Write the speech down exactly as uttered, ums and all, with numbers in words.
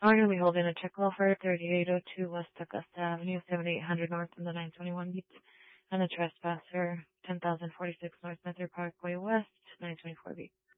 We're going to be holding a check call for thirty-eight oh two West Augusta Avenue, seventy-eight hundred North in the nine twenty-one beat, and the trespasser, ten thousand forty-six North Metro Parkway West, nine twenty-four beat.